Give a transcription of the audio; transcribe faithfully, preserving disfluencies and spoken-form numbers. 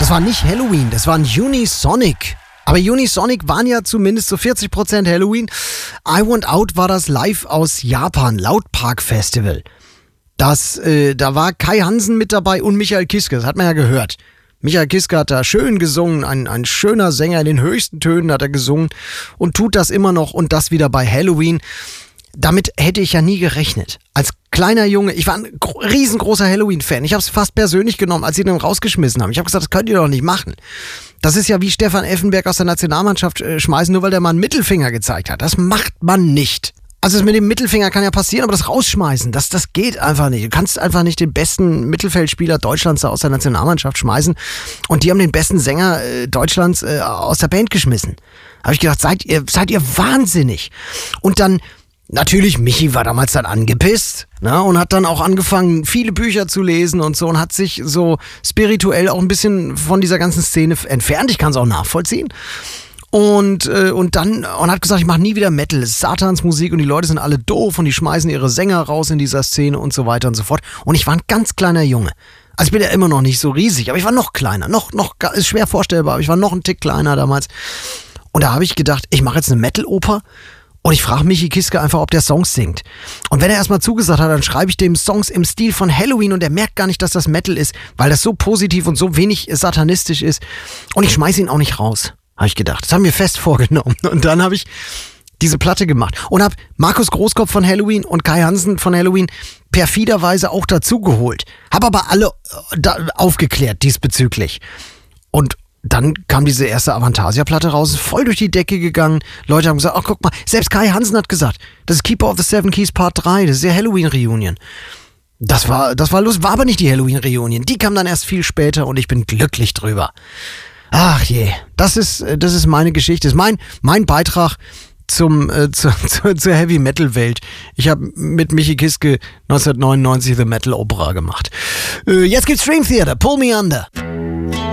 Das war nicht Halloween, das war ein Unisonic. Aber Unisonic waren ja zumindest so vierzig Prozent Halloween. I Want Out war das live aus Japan, Loudpark Festival. Das, äh, da war Kai Hansen mit dabei und Michael Kiske, das hat man ja gehört. Michael Kiske hat da schön gesungen, ein, ein schöner Sänger, in den höchsten Tönen hat er gesungen und tut das immer noch und das wieder bei Halloween. Damit hätte ich ja nie gerechnet. Als kleiner Junge, ich war ein riesengroßer Halloween-Fan. Ich habe es fast persönlich genommen, als sie den rausgeschmissen haben. Ich habe gesagt, das könnt ihr doch nicht machen. Das ist ja wie Stefan Effenberg aus der Nationalmannschaft äh, schmeißen, nur weil der mal einen Mittelfinger gezeigt hat. Das macht man nicht. Also das mit dem Mittelfinger kann ja passieren, aber das Rausschmeißen, das, das geht einfach nicht. Du kannst einfach nicht den besten Mittelfeldspieler Deutschlands aus der Nationalmannschaft schmeißen und die haben den besten Sänger äh, Deutschlands äh, aus der Band geschmissen. Da habe ich gedacht, seid ihr, seid ihr wahnsinnig. Und dann, natürlich, Michi war damals dann angepisst, ne, und hat dann auch angefangen, viele Bücher zu lesen und so und hat sich so spirituell auch ein bisschen von dieser ganzen Szene entfernt. Ich kann es auch nachvollziehen. Und, äh, und dann und hat gesagt, ich mache nie wieder Metal, das ist Satansmusik und die Leute sind alle doof und die schmeißen ihre Sänger raus in dieser Szene und so weiter und so fort. Und ich war ein ganz kleiner Junge. Also ich bin ja immer noch nicht so riesig, aber ich war noch kleiner, noch, noch, ist schwer vorstellbar, aber ich war noch ein Tick kleiner damals. Und da habe ich gedacht, ich mache jetzt eine Metal-Oper und ich frage Michi Kiske einfach, ob der Songs singt. Und wenn er erstmal zugesagt hat, dann schreibe ich dem Songs im Stil von Halloween und er merkt gar nicht, dass das Metal ist, weil das so positiv und so wenig satanistisch ist. Und ich schmeiße ihn auch nicht raus. Habe ich gedacht. Das haben wir fest vorgenommen. Und dann habe ich diese Platte gemacht und habe Markus Großkopf von Halloween und Kai Hansen von Halloween perfiderweise auch dazugeholt. Habe aber alle da aufgeklärt diesbezüglich. Und dann kam diese erste Avantasia-Platte raus, voll durch die Decke gegangen. Leute haben gesagt, ach guck mal, selbst Kai Hansen hat gesagt, das ist Keeper of the Seven Keys Part drei, das ist ja Halloween-Reunion. Das war, das war lustig, war aber nicht die Halloween-Reunion. Die kam dann erst viel später und ich bin glücklich drüber. Ach je, das ist, das ist meine Geschichte, das ist mein, mein Beitrag zum, äh, zu, zu, zur Heavy-Metal-Welt. Ich habe mit Michi Kiske neunzehnhundertneunundneunzig The Metal Opera gemacht. Äh, jetzt gibt's Dream Theater, Pull Me Under.